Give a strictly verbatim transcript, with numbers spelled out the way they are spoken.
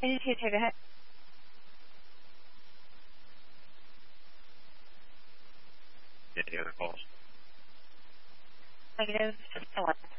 Any two, go ahead. Any other calls? Negative, just the one.